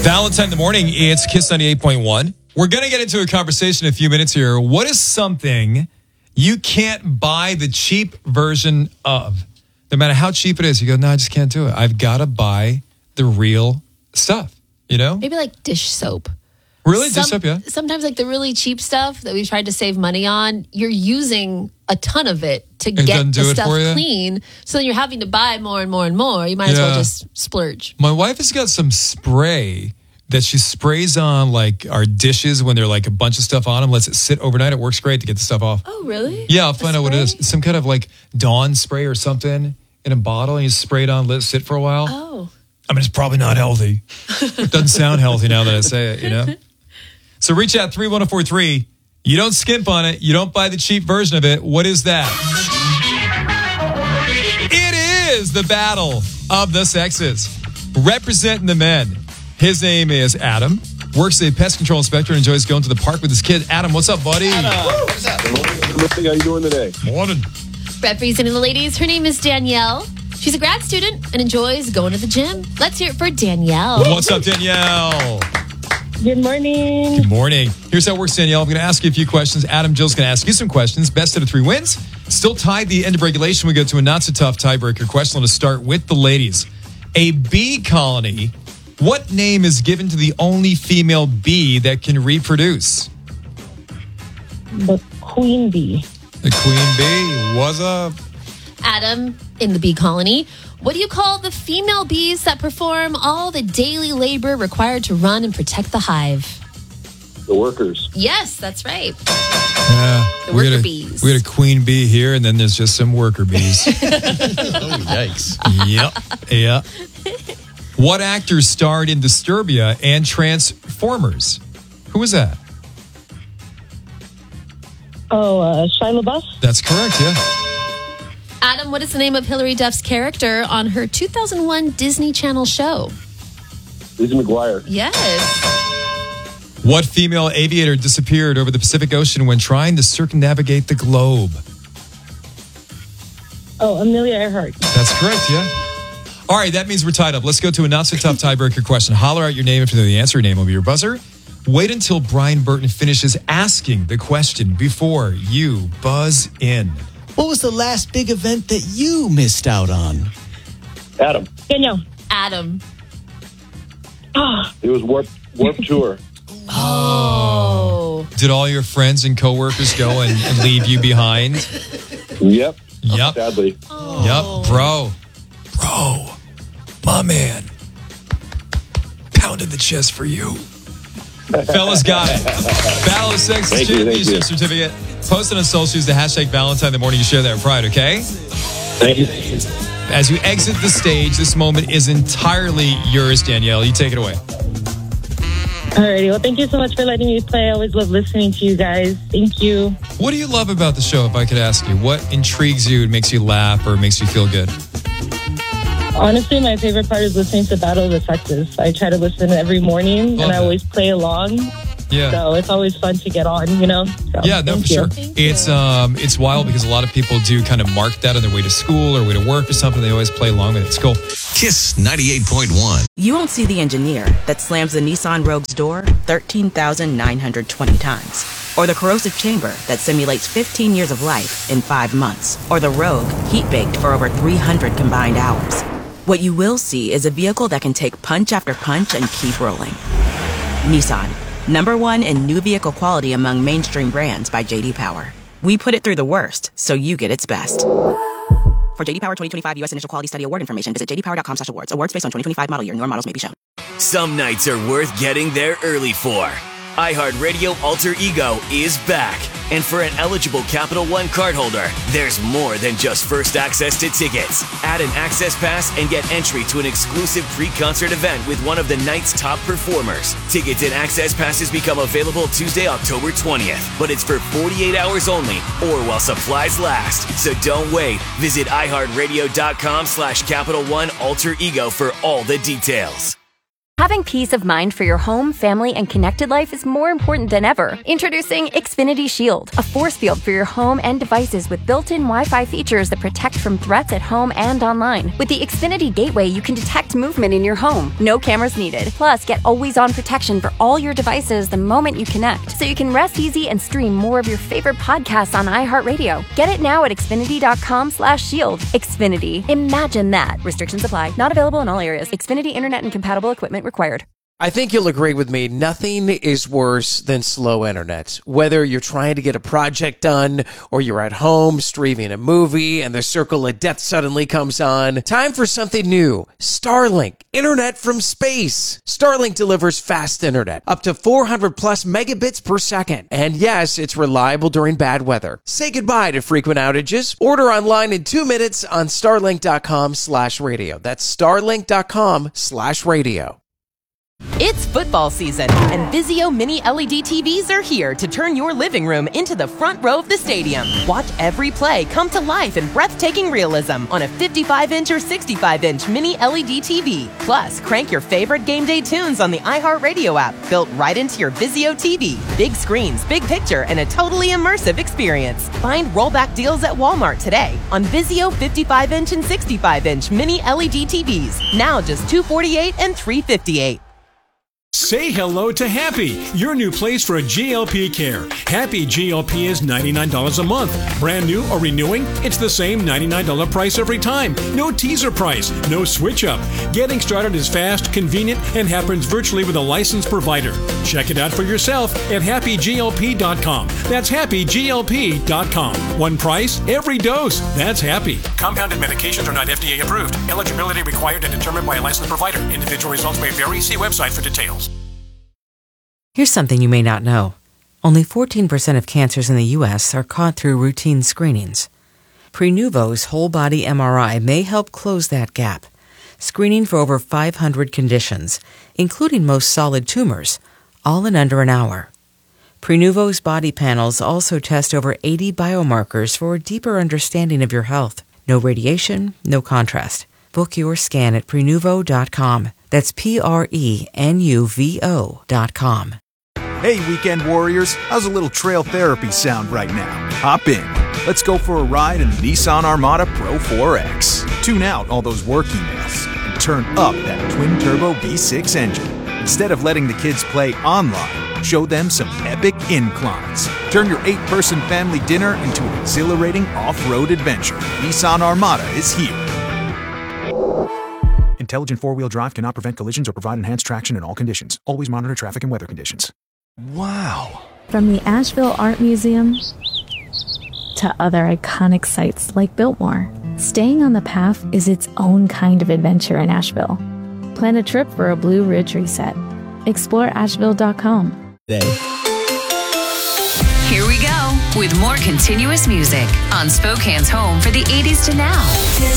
Valentine in the morning, it's Kiss 98.1. We're going to get into a conversation in a few minutes here. What is something you can't buy the cheap version of? No matter how cheap it is, you go, no, I just can't do it. I've got to buy the real stuff, you know? Maybe like dish soap. Really? Dish soap, yeah. Sometimes like the really cheap stuff that we've tried to save money on, you're using a ton of it to get the stuff clean. So then you're having to buy more and more and more. You might as well just splurge. My wife has got some spray that she sprays on like our dishes when they're like a bunch of stuff on them, lets it sit overnight. It works great to get the stuff off. Oh, really? Yeah, I'll find out what it is. It's some kind of like Dawn spray or something in a bottle, and you spray it on, let it sit for a while. Oh. I mean, it's probably not healthy. It doesn't sound healthy now that I say it, you know? So reach out 31043. You don't skimp on it. You don't buy the cheap version of it. What is that? It is the battle of the sexes. Representing the men. His name is Adam. Works as a pest control inspector and enjoys going to the park with his kid. Adam, what's up, buddy? Adam, what's up? How you doing today? Morning. Representing the ladies, her name is Danielle. She's a grad student and enjoys going to the gym. Let's hear it for Danielle. What's up, Danielle? Good morning. Good morning. Here's how it works, Danielle. I'm going to ask you a few questions. Adam, Jill's going to ask you some questions. Best of the three wins. Still tied the end of regulation. We go to a not-so-tough tiebreaker question. Let's start with the ladies. A bee colony. What name is given to the only female bee that can reproduce? The queen bee. The queen bee. What's up? Adam, in the bee colony, what do you call the female bees that perform all the daily labor required to run and protect the hive? The workers. Yes, that's right. The worker bees. We got a queen bee here, and then there's just some worker bees. Oh, yikes. Yep. What actor starred in Disturbia and Transformers? Who was that? Shia LaBeouf. That's correct, yeah. Adam, what is the name of Hilary Duff's character on her 2001 Disney Channel show? Lizzie McGuire. Yes. What female aviator disappeared over the Pacific Ocean when trying to circumnavigate the globe? Amelia Earhart. That's correct, yeah. All right, that means we're tied up. Let's go to a not-so-tough tiebreaker question. Holler out your name if you know the answer. Your name will be your buzzer. Wait until Brian Burton finishes asking the question before you buzz in. What was the last big event that you missed out on? Adam. Danielle. Adam. It was Warp Tour. Oh. Did all your friends and coworkers go and leave you behind? Yep. Yep, Sadly. bro, my man, pounded the chest for you. Fellas got it. Battle of Sexes Championship certificate. Post it on social. Use the hashtag Valentine in the morning. You share that with pride, okay? Thank you. As you exit the stage, this moment is entirely yours, Danielle. You take it away. Alrighty. Well, thank you so much for letting me play. I always love listening to you guys. Thank you. What do you love about the show, if I could ask you? What intrigues you and makes you laugh or makes you feel good? Honestly, my favorite part is listening to Battle of the Sexes. I try to listen every morning, and I always play along. Yeah. So it's always fun to get on, you know? So, yeah, no, for sure. It's wild because a lot of people do kind of mark that on their way to school or way to work or something. They always play along with it. It's cool. Kiss 98.1. You won't see the engineer that slams the Nissan Rogue's door 13,920 times. Or the corrosive chamber that simulates 15 years of life in 5 months. Or the Rogue heat-baked for over 300 combined hours. What you will see is a vehicle that can take punch after punch and keep rolling. Nissan. #1 in new vehicle quality among mainstream brands by J.D. Power. We put it through the worst, so you get its best. For J.D. Power 2025 U.S. Initial Quality Study Award information, visit jdpower.com/awards. Awards based on 2025 model year. Newer models may be shown. Some nights are worth getting there early for. iHeartRadio Alter Ego is back. And for an eligible Capital One cardholder, there's more than just first access to tickets. Add an access pass and get entry to an exclusive pre-concert event with one of the night's top performers. Tickets and access passes become available Tuesday, October 20th. But it's for 48 hours only or while supplies last. So don't wait. Visit iHeartRadio.com/Capital One Alter Ego for all the details. Having peace of mind for your home, family, and connected life is more important than ever. Introducing Xfinity Shield, a force field for your home and devices with built-in Wi-Fi features that protect from threats at home and online. With the Xfinity Gateway, you can detect movement in your home. No cameras needed. Plus, get always-on protection for all your devices the moment you connect, so you can rest easy and stream more of your favorite podcasts on iHeartRadio. Get it now at Xfinity.com/shield. Xfinity. Imagine that. Restrictions apply. Not available in all areas. Xfinity Internet and compatible equipment required. I think you'll agree with me. Nothing is worse than slow internet. Whether you're trying to get a project done or you're at home streaming a movie and the circle of death suddenly comes on. Time for something new. Starlink. Internet from space. Starlink delivers fast internet. Up to 400 plus megabits per second. And yes, it's reliable during bad weather. Say goodbye to frequent outages. Order online in 2 minutes on starlink.com/radio. That's starlink.com/radio. It's football season, and Vizio Mini LED TVs are here to turn your living room into the front row of the stadium. Watch every play come to life in breathtaking realism on a 55-inch or 65-inch Mini LED TV. Plus, crank your favorite game day tunes on the iHeartRadio app, built right into your Vizio TV. Big screens, big picture, and a totally immersive experience. Find rollback deals at Walmart today on Vizio 55-inch and 65-inch Mini LED TVs. Now just $248 and $358. Say hello to Happy, your new place for GLP care. Happy GLP is $99 a month. Brand new or renewing, it's the same $99 price every time. No teaser price, no switch up. Getting started is fast, convenient, and happens virtually with a licensed provider. Check it out for yourself at happyglp.com. That's happyglp.com. One price, every dose. That's Happy. Compounded medications are not FDA approved. Eligibility required and determined by a licensed provider. Individual results may vary. See website for details. Here's something you may not know. Only 14% of cancers in the U.S. are caught through routine screenings. Prenuvo's whole-body MRI may help close that gap, screening for over 500 conditions, including most solid tumors, all in under an hour. Prenuvo's body panels also test over 80 biomarkers for a deeper understanding of your health. No radiation, no contrast. Book your scan at Prenuvo.com. That's Prenuvo.com. Hey, weekend warriors, how's a little trail therapy sound right now? Hop in. Let's go for a ride in the Nissan Armada Pro 4X. Tune out all those work emails and turn up that twin-turbo V6 engine. Instead of letting the kids play online, show them some epic inclines. Turn your 8-person family dinner into an exhilarating off-road adventure. Nissan Armada is here. Intelligent four-wheel drive cannot prevent collisions or provide enhanced traction in all conditions. Always monitor traffic and weather conditions. Wow. From the Asheville Art Museum to other iconic sites like Biltmore, staying on the path is its own kind of adventure in Asheville. Plan a trip for a Blue Ridge reset. Explore Asheville.com. Here we go with more continuous music on Spokane's home for the 80s to now.